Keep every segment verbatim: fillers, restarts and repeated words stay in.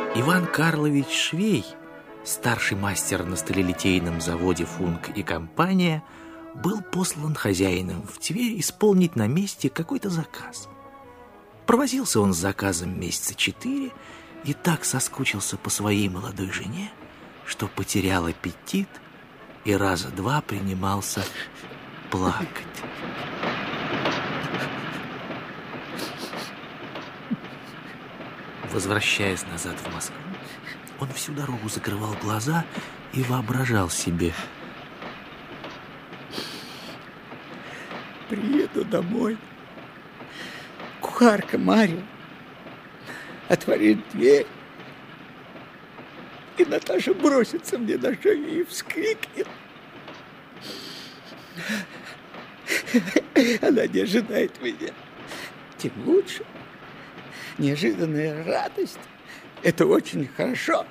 Иван Карлович Швей, старший мастер на сталелитейном заводе «Функ и компания», был послан хозяином в Тверь исполнить на месте какой-то заказ. Провозился он с заказом месяца четыре и так соскучился по своей молодой жене, что потерял аппетит и раза два принимался плакать. Возвращаясь назад в Москву, он всю дорогу закрывал глаза и воображал себе: приеду домой, кухарка Марья отворит дверь, и Наташа бросится мне на шею и вскрикнет. Она не ожидает меня. Тем лучше. Неожиданная радость – это очень хорошо.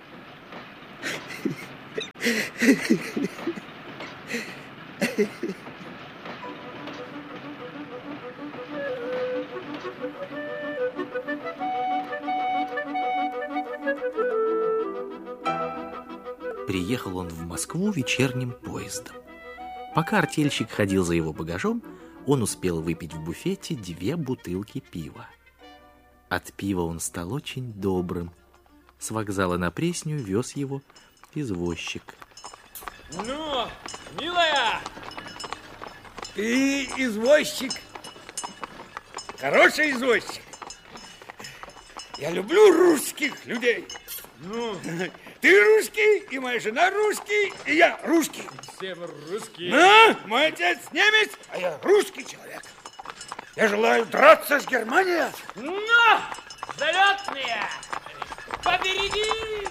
Приехал он в Москву вечерним поездом. Пока артельщик ходил за его багажом, он успел выпить в буфете две бутылки пива. От пива он стал очень добрым. С вокзала на Пресню вез его извозчик. Ну, милая! Ты извозчик. Хороший извозчик. Я люблю русских людей. Ну, ты русский, и моя жена русский, и я русский. все мы русские. Ну, мой отец немец, а я русский человек. Я желаю драться с Германией. Ну, залетные! Побереги!